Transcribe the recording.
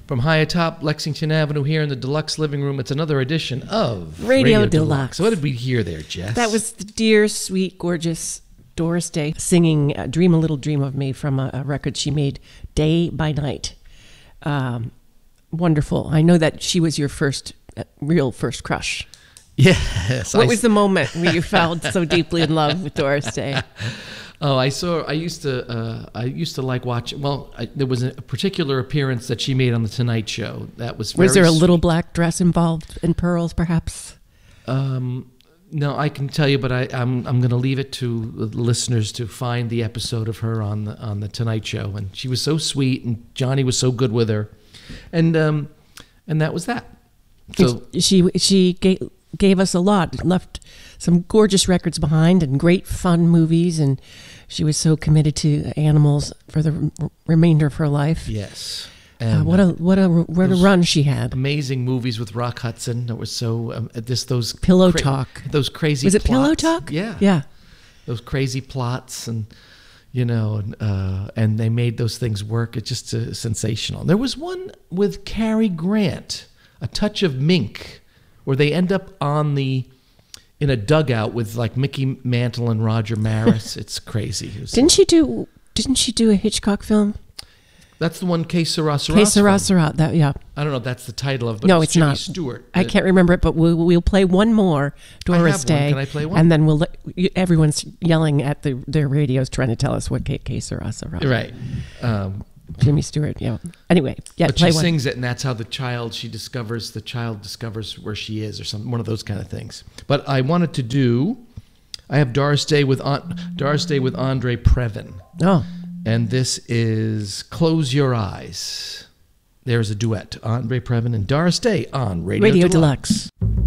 From high atop Lexington Avenue here in the Deluxe Living Room, it's another edition of Radio Deluxe. So what did we hear there, Jess? That was the dear, sweet, gorgeous Doris Day singing Dream a Little Dream of Me from a record she made Day by Night. Wonderful. I know that she was your real first crush. Yes. What was the moment where you fell so deeply in love with Doris Day? Oh, I used to like watching. Well, there was a particular appearance that she made on the Tonight Show. That was very Was there a sweet. little black dress involved in pearls, perhaps? No, I can tell you, but I'm going to leave it to the listeners to find the episode of her on the Tonight Show. And she was so sweet, and Johnny was so good with her, and that was that. So she gave us a lot, left some gorgeous records behind and great fun movies, and she was so committed to animals for the remainder of her life. Yes. What a run she had. Amazing movies with Rock Hudson that were so those Pillow Talk. Those crazy Was it plots. Pillow Talk? Yeah. Those crazy plots and and they made those things work. It's just sensational. There was one with Cary Grant, A Touch of Mink, where they end up in a dugout with like Mickey Mantle and Roger Maris. It's crazy. Didn't she do a Hitchcock film? That's the one, Que Sera Sera. Que Sera Sera. That, yeah. I don't know if that's the title of it, but no, it's Jimmy not. Stewart. I can't remember it, but we'll play one more Doris Day. Can I play one? And then everyone's yelling at their radios trying to tell us what Que Sera Sera. Right. Jimmy Stewart, yeah. Anyway, yeah, but play she one. sings it, and that's how the child discovers where she is, or something, one of those kind of things. But I wanted to do. I have Doris Day with Andre Previn. Oh. And this is Close Your Eyes. There's a duet. Andre Previn and Doris Day on Radio Deluxe.